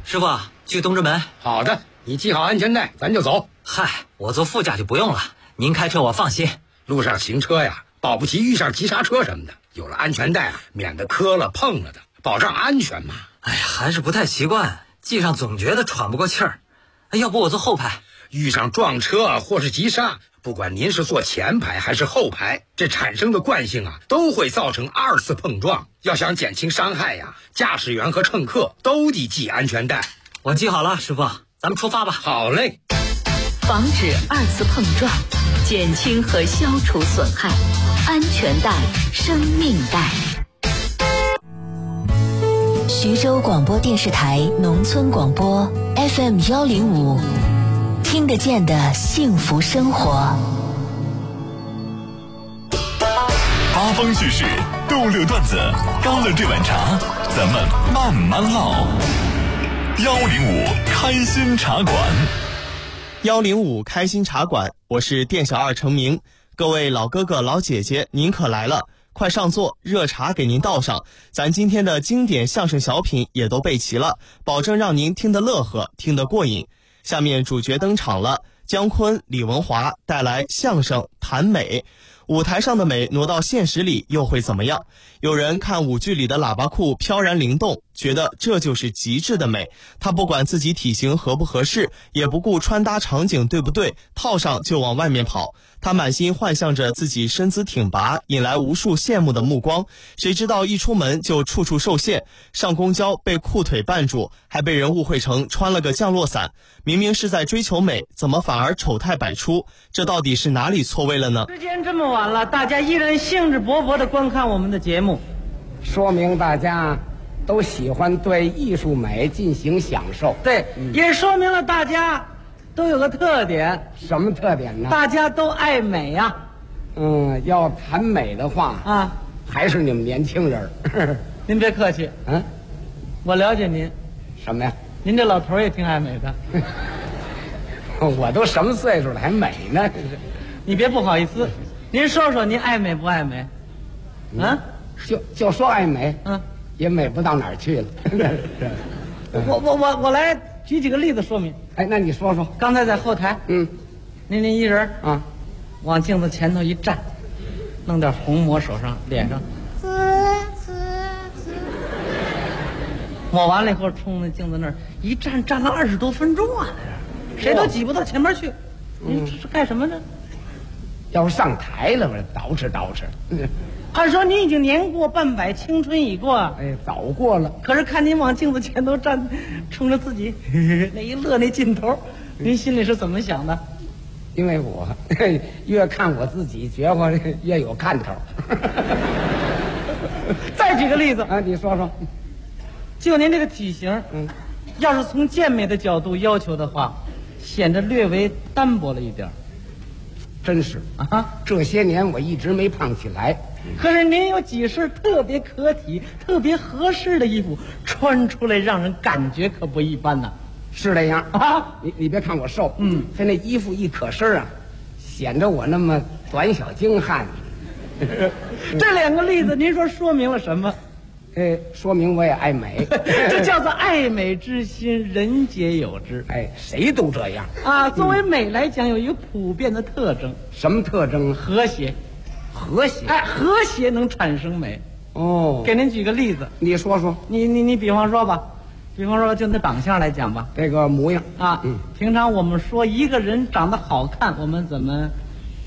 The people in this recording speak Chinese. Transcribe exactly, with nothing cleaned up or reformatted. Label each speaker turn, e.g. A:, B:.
A: 师傅，去东直门。
B: 好的，你系好安全带，咱就走。
A: 嗨，我坐副驾就不用了，您开车我放心。
B: 路上行车呀，保不齐遇上急刹车什么的，有了安全带啊，免得磕了碰了的，保障安全嘛。
A: 哎呀，还是不太习惯，系上总觉得喘不过气儿。哎，要不我坐后排？
B: 遇上撞车或是急刹，不管您是坐前排还是后排，这产生的惯性啊，都会造成二次碰撞。要想减轻伤害呀，驾驶员和乘客都得系安全带。
A: 我系好了，师傅，咱们出发吧。
B: 好嘞。
C: 防止二次碰撞，减轻和消除损害，安全带，生命带。
D: 徐州广播电视台农村广播 F M 幺零五，听得见的幸福生活。
E: 八方趣事，逗乐段子，干了这碗茶，咱们慢慢唠。幺零五开心茶馆，
F: 幺零五开心茶馆，我是店小二程明。各位老哥哥老姐姐，您可来了，快上座，热茶给您倒上。咱今天的经典相声小品也都备齐了，保证让您听得乐呵，听得过瘾。下面主角登场了，姜昆、李文华带来相声谈美。舞台上的美挪到现实里又会怎么样？有人看舞剧里的喇叭裤飘然灵动，觉得这就是极致的美。他不管自己体型合不合适，也不顾穿搭场景对不对，套上就往外面跑。他满心幻象着自己身姿挺拔，引来无数羡慕的目光。谁知道一出门就处处受限，上公交被裤腿绊住，还被人误会成穿了个降落伞。明明是在追求美，怎么反而丑态百出？这到底是哪里错位了呢？
G: 时间这么晚了，大家依然兴致勃勃地观看我们的节目，
H: 说明大家都喜欢对艺术美进行享受。
G: 对，嗯、也说明了大家都有个特点。
H: 什么特点呢？
G: 大家都爱美呀、啊。
H: 嗯，要谈美的话
G: 啊，
H: 还是你们年轻人。
G: 您别客气，
H: 嗯，
G: 我了解您。
H: 什么呀？
G: 您这老头也挺爱美的。
H: 我都什么岁数了还美呢？
G: 你别不好意思，您说说您爱美不爱美？
H: 嗯，啊、就就说爱美，
G: 嗯，
H: 也美不到哪儿去了。
G: 我我我我来举几个例子说明。
H: 哎，那你说说。
G: 刚才在后台，
H: 嗯，
G: 您您一人
H: 啊，
G: 往镜子前头一站，弄点红抹手上脸上，抹完了以后冲那镜子那儿一站，站了二十多分钟啊，谁都挤不到前面去。您这是干什么呢？
H: 要是上台了，我捯饬捯饬。
G: 按说您已经年过半百，青春已过，
H: 哎，早过了。
G: 可是看您往镜子前头站，冲着自己那一乐那劲头，您心里是怎么想的？
H: 因为我越看我自己，觉得越有看头。
G: 再举个例子
H: 啊，你说说。
G: 就您这个体型，
H: 嗯，
G: 要是从健美的角度要求的话，显得略微单薄了一点。
H: 真是
G: 啊，
H: 这些年我一直没胖起来。
G: 可是您有几身特别可体、特别合适的衣服，穿出来让人感觉可不一般呐。
H: 是这样
G: 啊，
H: 你你别看我瘦，
G: 嗯，
H: 他那衣服一可身啊，显得我那么短小精悍。
G: 这两个例子，您说说明了什么？
H: 哎，说明我也爱美。
G: 这叫做爱美之心，人皆有之。
H: 哎，谁都这样
G: 啊。作为美来讲，有一个普遍的特征。
H: 什么特征？
G: 和谐。
H: 和谐。
G: 哎，和谐能产生美。
H: 哦，
G: 给您举个例子，
H: 你说说。
G: 你你你，比方说吧，比方说就那长相来讲吧，
H: 这个模样
G: 啊，嗯，平常我们说一个人长得好看，我们怎么